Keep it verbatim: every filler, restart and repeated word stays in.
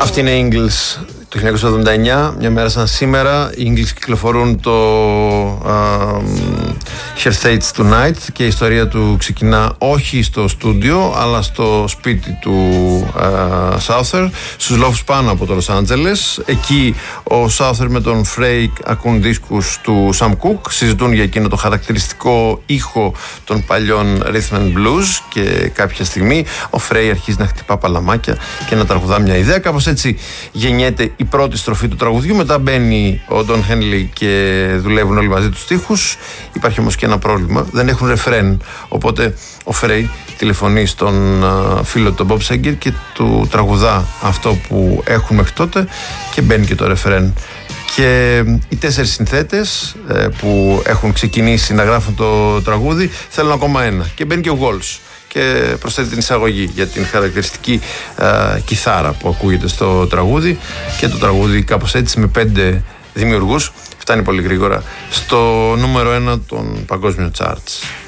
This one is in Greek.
Αυτή είναι η Eagles το χίλια εννιακόσια εβδομήντα εννιά, μια μέρα σαν σήμερα. Οι Eagles κυκλοφορούν το uh, Her States Tonight και η ιστορία του ξεκινά όχι στο στούντιο αλλά στο σπίτι του uh, Souther, στους λόφους πάνω από το Los Angeles. Εκεί ο Souther με τον Frey ακούν δίσκους του Sam Cooke, συζητούν για εκείνο το χαρακτηριστικό ήχο των παλιών rhythm and blues και κάποια στιγμή ο Frey αρχίζει να χτυπά παλαμάκια και να τραγουδά μια ιδέα. Κάπως έτσι γεννιέται η πρώτη στροφή του τραγουδιού. Μετά μπαίνει ο Don Henley και δουλεύουν όλοι μαζί τους στίχους. Υπάρχει όμως και ένα πρόβλημα, δεν έχουν ρεφρέν, οπότε ο Frey τηλεφωνεί στον uh, φίλο του Bob Seger και του τραγουδά αυτό που έχουν μέχρι τότε και μπαίνει και το ρεφρέν. Και οι τέσσερις συνθέτες ε, που έχουν ξεκινήσει να γράφουν το τραγούδι θέλουν ακόμα ένα και μπαίνει και ο Walsh και προσθέτει την εισαγωγή για την χαρακτηριστική α, κιθάρα που ακούγεται στο τραγούδι, και το τραγούδι κάπως έτσι με πέντε δημιουργούς φτάνει πολύ γρήγορα στο νούμερο ένα των παγκόσμιων charts.